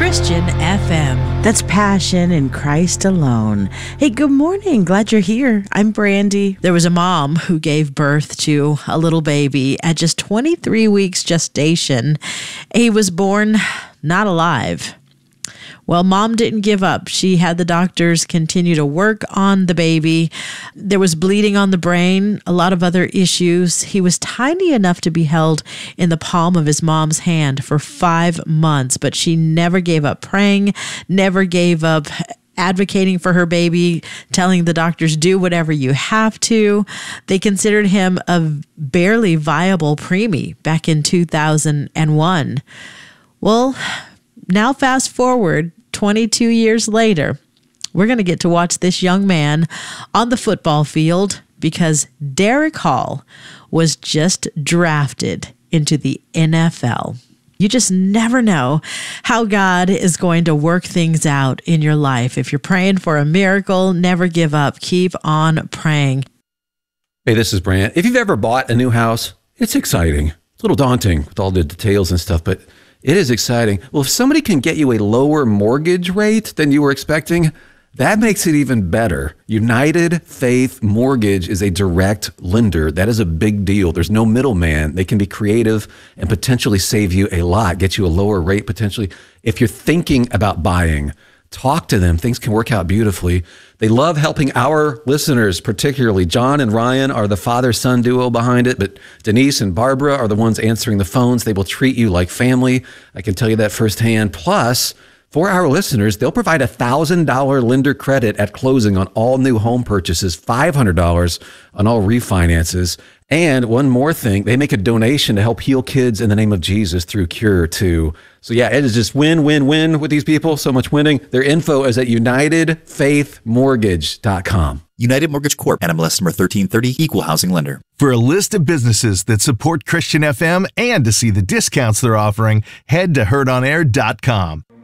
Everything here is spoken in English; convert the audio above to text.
Christian FM. That's passion in Christ alone. Hey, good morning. Glad you're here. I'm Brandy. There was a mom who gave birth to a little baby at just 23 weeks gestation. He was born not alive. Well, mom didn't give up. She had the doctors continue to work on the baby. There was bleeding on the brain, a lot of other issues. He was tiny enough to be held in the palm of his mom's hand for 5 months, but she never gave up praying, never gave up advocating for her baby, telling the doctors, do whatever you have to. They considered him a barely viable preemie back in 2001. Well, now fast forward 22 years later, we're going to get to watch this young man on the football field because Derek Hall was just drafted into the NFL. You just never know how God is going to work things out in your life. If you're praying for a miracle, never give up. Keep on praying. Hey, this is Brant. If you've ever bought a new house, it's exciting. It's a little daunting with all the details and stuff, but it is exciting. Well, if somebody can get you a lower mortgage rate than you were expecting, that makes it even better. United Faith Mortgage is a direct lender. That is a big deal. There's no middleman. They can be creative and potentially save you a lot, get you a lower rate potentially. If you're thinking about buying, talk to them. Things can work out beautifully. They love helping our listeners, particularly. John and Ryan are the father-son duo behind it, but Denise and Barbara are the ones answering the phones. They will treat you like family. I can tell you that firsthand. Plus, for our listeners, they'll provide $1,000 lender credit at closing on all new home purchases, $500 on all refinances. And one more thing, they make a donation to help heal kids in the name of Jesus through Cure 2. So yeah, it is just win, win, win with these people. So much winning. Their info is at UnitedFaithMortgage.com. United Mortgage Corp. NMLS number 1330. Equal housing lender. For a list of businesses that support Christian FM and to see the discounts they're offering, head to HeardOnAir.com.